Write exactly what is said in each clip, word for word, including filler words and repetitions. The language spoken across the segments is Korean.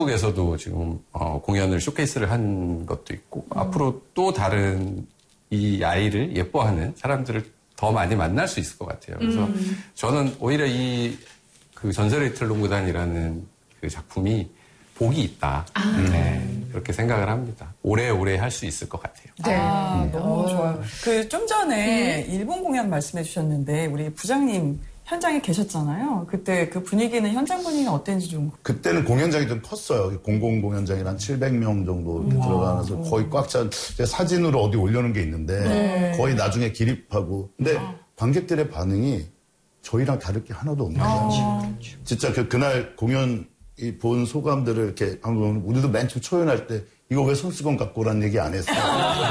한국에서도 지금 어, 공연을 쇼케이스를 한 것도 있고 음. 앞으로 또 다른 이 아이를 예뻐하는 사람들을 더 많이 만날 수 있을 것 같아요. 그래서 음. 저는 오히려 이 그 전설의 이틀롱구단이라는 그 작품이 복이 있다. 아. 네, 그렇게 생각을 합니다. 오래오래 할 수 있을 것 같아요. 네, 아, 음. 너무 좋아요. 그 좀 전에 음. 일본 공연 말씀해 주셨는데 우리 부장님 현장에 계셨잖아요. 그때 그 분위기는 현장 분위기는 어땠는지 좀. 그때는 공연장이 좀 컸어요. 공공 공연장이 한 칠백 명 정도 이렇게 들어가면서 거의 꽉 찬 사진으로 어디 올려놓은 게 있는데 네. 거의 나중에 기립하고. 근데 아. 관객들의 반응이 저희랑 다를 게 하나도 없는 거예요. 아. 진짜 그, 그날 공연 본 소감들을 이렇게 한번 우리도 맨 처음 초연할 때 이거 왜 손수건 갖고 오라는 얘기 안 했어?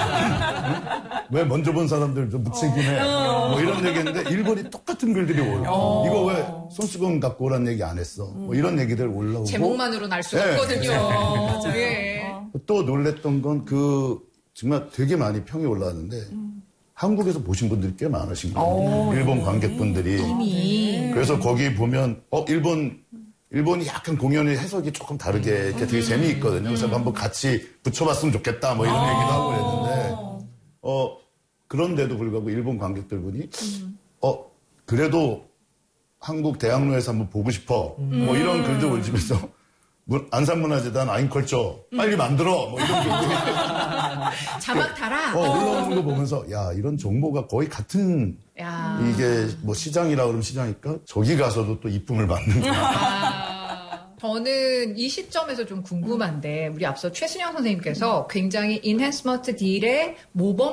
왜 먼저 본 사람들도 무책임해? 어. 뭐 이런 얘기했는데 일본이 똑같은 글들이 올라. 어. 이거 왜 손수건 갖고 오라는 얘기 안 했어? 뭐 이런 얘기들 올라오고. 제목만으로는 알 수가 네. 없거든요. 맞아요. 예. 또 놀랬던 건 그 정말 되게 많이 평이 올라왔는데 음. 한국에서 보신 분들이 꽤 많으신 거예요. 오, 일본 네. 관객분들이. 이미. 그래서 거기 보면 어 일본 일본이 약간 공연의 해석이 조금 다르게 이렇게 되게 재미있거든요. 그래서 음. 한번 같이 붙여봤으면 좋겠다 뭐 이런 아~ 얘기도 하고 그랬는데 어 그런데도 불구하고 일본 관객들분이 음. 어 그래도 한국 대학로에서 한번 보고 싶어 음. 뭐 이런 글도 올리면서 안산문화재단 아인컬처 빨리 만들어 뭐 이런 글들이 자막 달아 어, 올라오는 거 보면서 야 이런 정보가 거의 같은 야. 이게 뭐 시장이라 그러면 시장일까? 저기 가서도 또 이쁨을 받는구나. 아. 저는 이 시점에서 좀 궁금한데 우리 앞서 최순영 선생님께서 굉장히 인핸스먼트 딜의 모범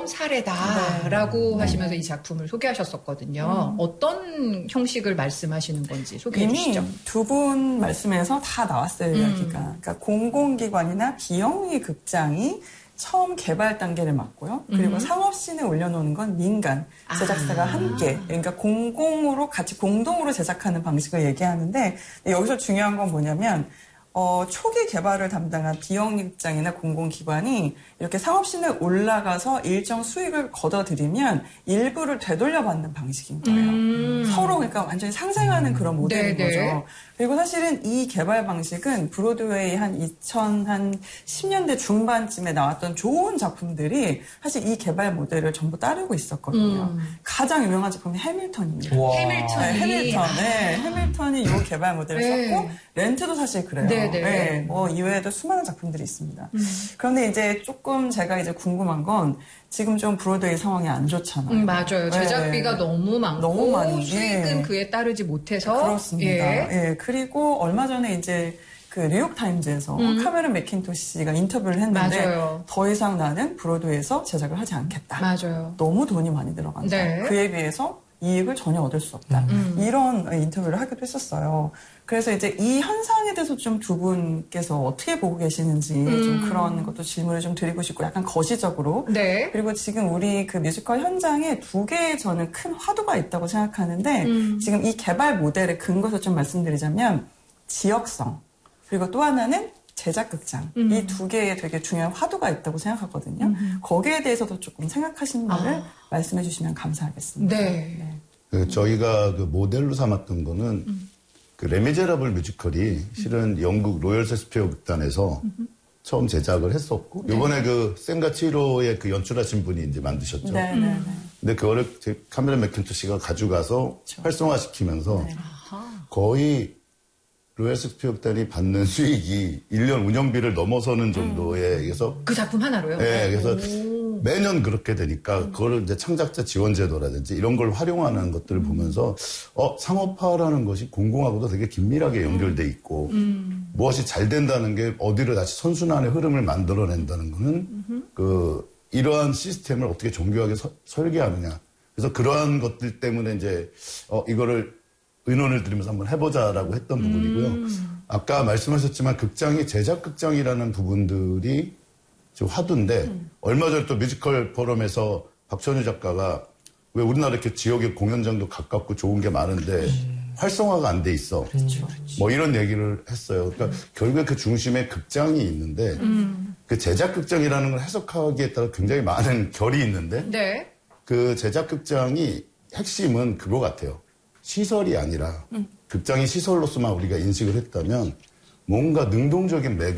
사례다라고 네. 하시면서 이 작품을 소개하셨었거든요. 음. 어떤 형식을 말씀하시는 건지 소개해 주시죠. 이미 두 분 말씀에서 다 나왔어요. 음. 이야기가. 그러니까 공공기관이나 비영리 극장이 처음 개발 단계를 맡고요. 그리고 음. 상업씬에 올려놓는 건 민간 제작사가 아. 함께, 그러니까 공공으로 같이 공동으로 제작하는 방식을 얘기하는데 여기서 중요한 건 뭐냐면 어, 초기 개발을 담당한 비영리극장이나 공공기관이 이렇게 상업씬에 올라가서 일정 수익을 걷어들이면 일부를 되돌려받는 방식인 거예요. 음. 서로 그러니까 완전히 상생하는 그런 모델인 네네. 거죠. 그리고 사실은 이 개발 방식은 브로드웨이 한 이천십 년대 중반쯤에 나왔던 좋은 작품들이 사실 이 개발 모델을 전부 따르고 있었거든요. 음. 가장 유명한 작품이 해밀턴입니다. 해밀턴이. 네, 해밀턴. 네, 해밀턴이 이 개발 모델을 네. 썼고 렌트도 사실 그래요. 네네. 네, 뭐 이외에도 수많은 작품들이 있습니다. 음. 그런데 이제 조금 제가 이제 궁금한 건 지금 좀 브로드웨이 상황이 안 좋잖아요. 음, 맞아요. 제작비가 네. 너무 많고 너무 많이, 수익은 예. 그에 따르지 못해서 그렇습니다. 예. 예. 그리고 얼마 전에 이제 그 뉴욕 타임즈에서 음. 카메론 맥킨토시가 인터뷰를 했는데 맞아요. 더 이상 나는 브로드웨이에서 제작을 하지 않겠다. 맞아요. 너무 돈이 많이 들어간다. 네. 그에 비해서 이익을 전혀 얻을 수 없다. 음. 이런 인터뷰를 하기도 했었어요. 그래서 이제 이 현상에 대해서 좀 두 분께서 어떻게 보고 계시는지 음. 좀 그런 것도 질문을 좀 드리고 싶고 약간 거시적으로. 네. 그리고 지금 우리 그 뮤지컬 현장에 두 개의 저는 큰 화두가 있다고 생각하는데 음. 지금 이 개발 모델의 근거에서 좀 말씀드리자면 지역성 그리고 또 하나는 제작극장 음. 이 두 개의 되게 중요한 화두가 있다고 생각하거든요. 음. 거기에 대해서도 조금 생각하시는 바를 아. 말씀해 주시면 감사하겠습니다. 네. 네. 그 저희가 그 모델로 삼았던 거는 음. 그 레미제라블 뮤지컬이 실은 영국 로열 셰익스피어 극단에서 음. 처음 제작을 했었고 네. 이번에 그 생가 치히로의 그 연출하신 분이 이제 만드셨죠. 네, 네, 네. 근데 그거를 카메론 맥킨토시가 가져가서 그렇죠. 활성화시키면서 네. 거의 로열 셰익스피어 극단이 받는 수익이 일 년 운영비를 넘어서는 정도의 그래서 그 작품 하나로요? 네, 그래서 오. 매년 그렇게 되니까 음. 그거를 이제 창작자 지원제도라든지 이런 걸 활용하는 것들을 음. 보면서 어 상업화라는 것이 공공하고도 되게 긴밀하게 연결돼 있고 음. 무엇이 잘 된다는 게 어디를 다시 선순환의 흐름을 만들어낸다는 거는 음흠. 그 이러한 시스템을 어떻게 정교하게 서, 설계하느냐. 그래서 그러한 것들 때문에 이제 어 이거를 의논을 드리면서 한번 해보자라고 했던 부분이고요. 음. 아까 말씀하셨지만 극장이 제작극장이라는 부분들이 지금 화두인데 음. 얼마 전에 또 뮤지컬 포럼에서 박천유 작가가 왜 우리나라 이렇게 지역의 공연장도 가깝고 좋은 게 많은데 음. 활성화가 안 돼 있어. 그렇죠. 뭐 이런 얘기를 했어요. 그러니까 음. 결국에 그 중심에 극장이 있는데 음. 그 제작극장이라는 걸 해석하기에 따라 굉장히 많은 결이 있는데 네. 그 제작극장이 핵심은 그거 같아요. 시설이 아니라 음. 극장이 시설로서만 우리가 인식을 했다면 뭔가 능동적인